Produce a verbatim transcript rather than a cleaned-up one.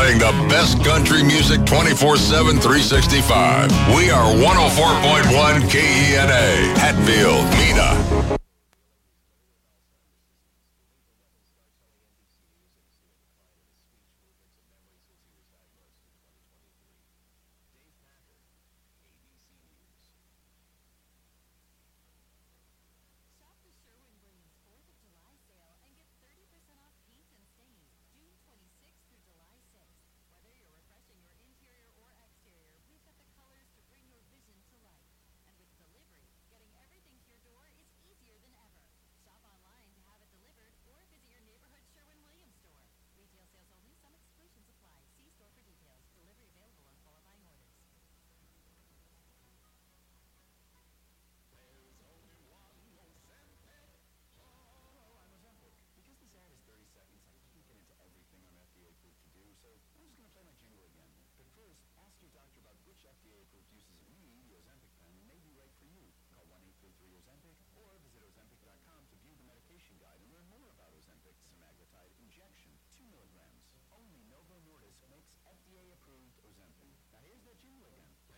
Playing the best country music twenty-four seven, three sixty-five. We are one oh four point one K E N A, Hatfield, Mena.